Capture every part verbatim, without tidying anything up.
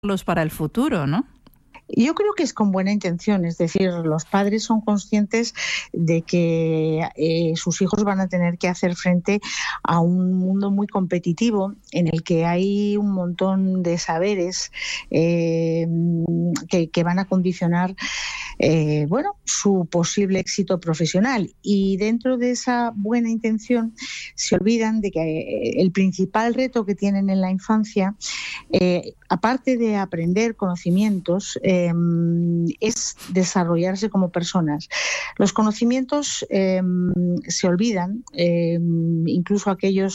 los para el futuro, ¿no? Yo creo que es con buena intención, es decir, los padres son conscientes de que eh, sus hijos van a tener que hacer frente a un mundo muy competitivo en el que hay un montón de saberes eh, que, que van a condicionar eh, bueno, su posible éxito profesional, y dentro de esa buena intención se olvidan de que el principal reto que tienen en la infancia, eh, aparte de aprender conocimientos, eh, es desarrollarse como personas. Los conocimientos eh, se olvidan, eh, incluso aquellos,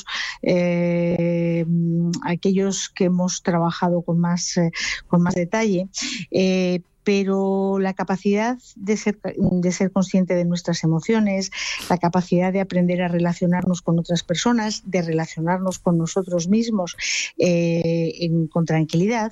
eh, aquellos que hemos trabajado con más, eh, con más detalle, eh, pero la capacidad de ser, de ser consciente de nuestras emociones, la capacidad de aprender a relacionarnos con otras personas, de relacionarnos con nosotros mismos eh, en, con tranquilidad,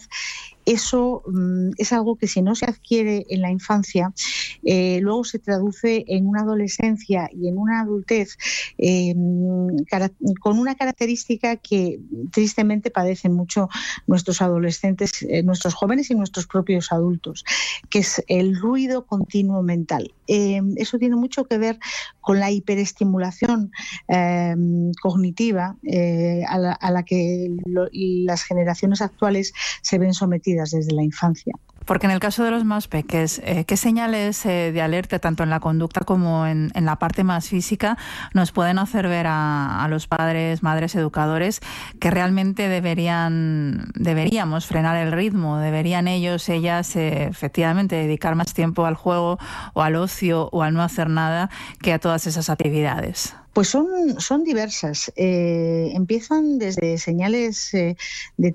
eso um, es algo que si no se adquiere en la infancia, eh, luego se traduce en una adolescencia y en una adultez eh, cara- con una característica que tristemente padecen mucho nuestros adolescentes, eh, nuestros jóvenes y nuestros propios adultos, que es el ruido continuo mental. Eh, eso tiene mucho que ver con la hiperestimulación eh, cognitiva eh, a, la, a la que lo, las generaciones actuales se ven sometidas desde la infancia. Porque en el caso de los más pequeños, eh, ¿qué señales eh, de alerta, tanto en la conducta como en, en la parte más física, nos pueden hacer ver a, a los padres, madres, educadores, que realmente deberían, deberíamos frenar el ritmo, deberían ellos, ellas, eh, efectivamente, dedicar más tiempo al juego o al ocio o al no hacer nada que a todas esas actividades? Pues son, son diversas. Eh, empiezan desde señales eh, de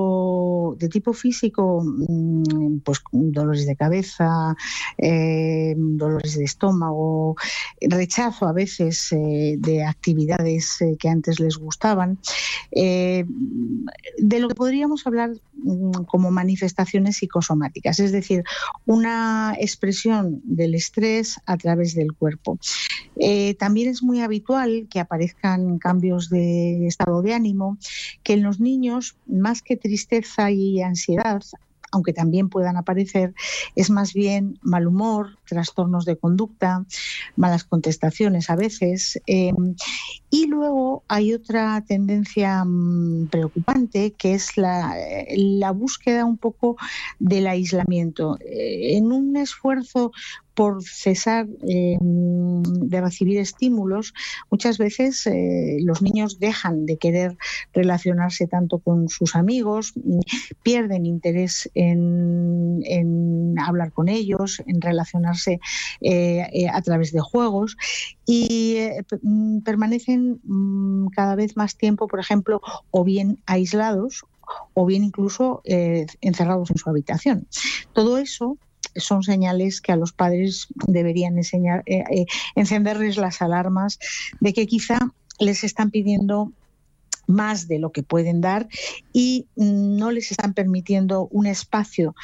tipo de tipo físico, mmm, pues dolores de cabeza, eh, dolores de estómago, rechazo a veces eh, de actividades eh, que antes les gustaban, eh, de lo que podríamos hablar mmm, como manifestaciones psicosomáticas, es decir, una expresión del estrés a través del cuerpo. Eh, también es muy habitual que aparezcan cambios de estado de ánimo, que en los niños, más que tristeza y ansiedad, aunque también puedan aparecer, es más bien mal humor, trastornos de conducta, malas contestaciones a veces. Eh, y luego hay otra tendencia mmm, preocupante, que es la, la búsqueda un poco del aislamiento. Eh, en un esfuerzo por cesar eh, de recibir estímulos, muchas veces eh, los niños dejan de querer relacionarse tanto con sus amigos, pierden interés en, en hablar con ellos, en relacionarse eh, eh, a través de juegos, y eh, permanecen mm, cada vez más tiempo, por ejemplo, o bien aislados o bien incluso eh, encerrados en su habitación. Todo eso son señales que a los padres deberían enseñar, eh, eh, encenderles las alarmas de que quizá les están pidiendo más de lo que pueden dar y no les están permitiendo un espacio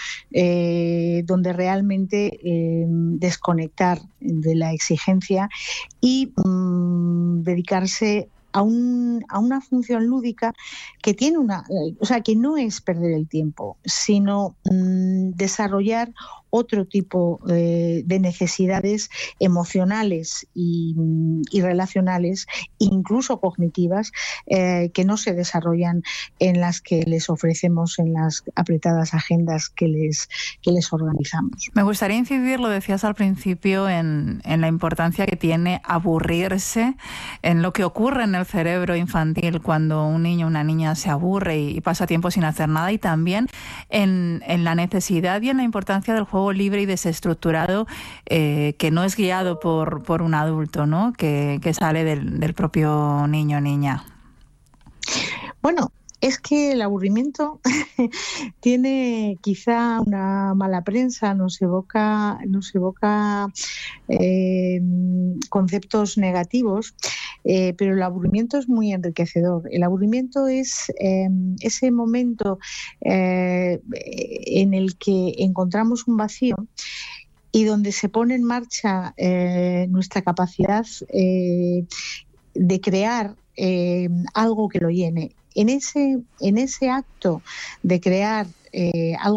eh, donde realmente eh, desconectar de la exigencia y mm, dedicarse a, un, a una función lúdica que tiene una, o sea, que no es perder el tiempo, sino mmm, desarrollar otro tipo eh, de necesidades emocionales y, y relacionales, incluso cognitivas, eh, que no se desarrollan en las que les ofrecemos en las apretadas agendas que les, que les organizamos. Me gustaría incidir, lo decías al principio, en, en la importancia que tiene aburrirse, en lo que ocurre en el cerebro infantil cuando un niño o una niña se aburre y, y pasa tiempo sin hacer nada, y también en, en la necesidad y en la importancia del juego libre y desestructurado, eh, que no es guiado por, por un adulto, ¿no? que, que sale del, del propio niño o niña. Bueno, es que el aburrimiento tiene quizá una mala prensa, nos evoca, nos evoca eh, conceptos negativos, eh, pero el aburrimiento es muy enriquecedor. El aburrimiento es eh, ese momento eh, en el que encontramos un vacío y donde se pone en marcha eh, nuestra capacidad eh, de crear eh, algo que lo llene. En ese, en ese acto de crear eh, algo